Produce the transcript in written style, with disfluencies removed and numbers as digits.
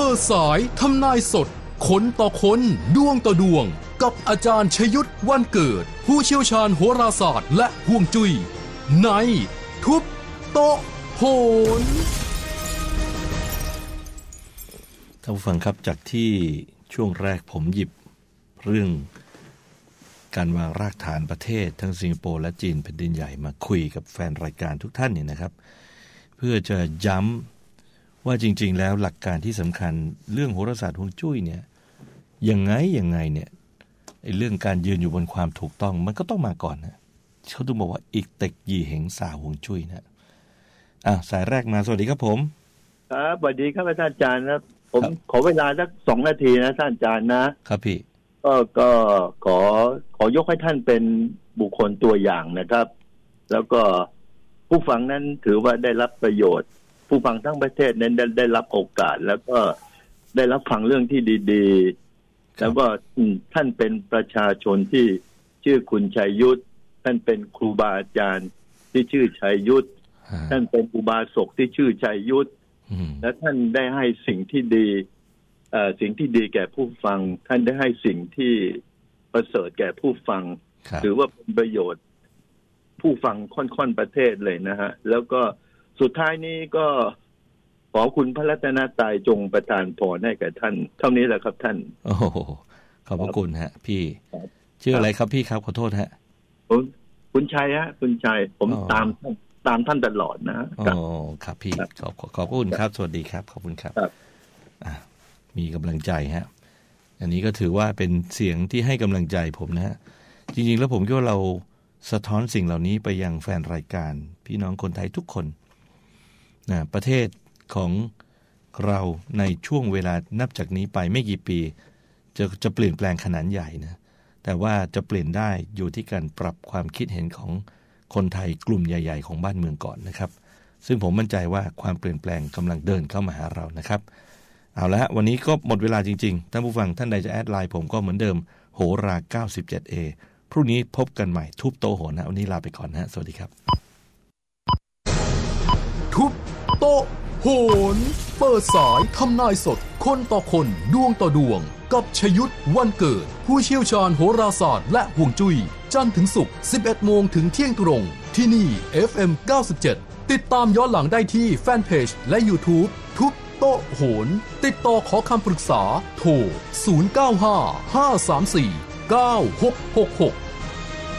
ปิดสายทำนายสดคนต่อคนดวงต่อดวงกับอาจารย์ชยุทธวันเกิดผู้เชี่ยวชาญโหราศาสตร์และฮวงจุ้ยในทุบโต๊ะโหนท่านผู้ฟังครับจากที่ช่วงแรกผมหยิบเรื่องการวางรากฐานประเทศทั้งสิงคโปร์และจีนแผ่นดินใหญ่มาคุยกับแฟนรายการทุกท่านเนี่ยนะครับเพื่อจะย้ำว่าจริงๆแล้วหลักการที่สำคัญเรื่องโหราศาสตร์ฮวงจุ้ยเนี่ยยังไงเนี่ยไอ้เรื่องการยืนอยู่บนความถูกต้องมันก็ต้องมาก่อนนะเขาต้องบอกว่าอีกเต็กยี่เหงสาฮวงจุ้ยนะสายแรกมาสวัสดีครับผมครับสวัสดีครับท่านอาจารย์ครับผมขอเวลาสัก2 นาทีนะท่านอาจารย์นะครับพี่ก็ขอยกให้ท่านเป็นบุคคลตัวอย่างนะครับแล้วก็ผู้ฟังนั้นถือว่าได้รับประโยชน์ผู้ฟังทั้งประเทศนั้นได้รับโอกาสแล้วก็ได้รับฟังเรื่องที่ดีๆแล้วก็ท่านเป็นประชาชนที่ชื่อคุณชัยยุทธท่านเป็นครูบาอาจารย์ที่ชื่อชัยยุทธท่านเป็นอุบาสกที่ชื่อชัยยุทธและท่านได้ให้สิ่งที่ดีแก่ผู้ฟังท่านได้ให้สิ่งที่ประเสริฐแก่ผู้ฟังถือว่าเป็นประโยชน์ผู้ฟังค่อนประเทศเลยนะฮะแล้วก็สุดท้ายนี้ก็ขอคุณพระรัตนตรัยจงประทานพรให้แก่ท่านเท่านี้แหละครับท่านโอ้ขอบพระคุณฮะพี่ชื่ออะไรครับพี่ครับขอโทษฮะคุณชัยฮะคุณชัยผมตามท่านตลอดนะครับพี่ขอบคุณครับสวัสดีครับขอบคุณครับมีกำลังใจฮะอันนี้ก็ถือว่าเป็นเสียงที่ให้กำลังใจผมนะฮะจริงๆแล้วผมคิดว่าเราสะท้อนสิ่งเหล่านี้ไปยังแฟนรายการพี่น้องคนไทยทุกคนนะประเทศของเราในช่วงเวลานับจากนี้ไปไม่กี่ปีจะเปลี่ยนแปลงขนาดใหญ่นะแต่ว่าจะเปลี่ยนได้อยู่ที่การปรับความคิดเห็นของคนไทยกลุ่มใหญ่ๆของบ้านเมืองก่อนนะครับซึ่งผมมั่นใจว่าความเปลี่ยนแปลงกำลังเดินเข้ามาหาเรานะครับเอาละวันนี้ก็หมดเวลาจริงๆท่านผู้ฟังท่านใดจะแอดไลน์ผมก็เหมือนเดิมโหรา 97A พรุ่งนี้พบกันใหม่ทุบโต๊ะโหนนะวันนี้ลาไปก่อนนะสวัสดีครับทุบโต๊ะโหนเปิดสายทำนายสดคนต่อคนดวงต่อดวงกับชยุทธวันเกิดผู้เชี่ยวชาญโหราศาสตร์และฮวงจุ้ยจันทร์ถึงศุกร์ 11 โมงถึงเที่ยงตรงที่นี่ FM 97ติดตามย้อนหลังได้ที่แฟนเพจและ YouTube ทุบโต๊ะโหนติดต่อขอคำปรึกษาโทร 095 534 9666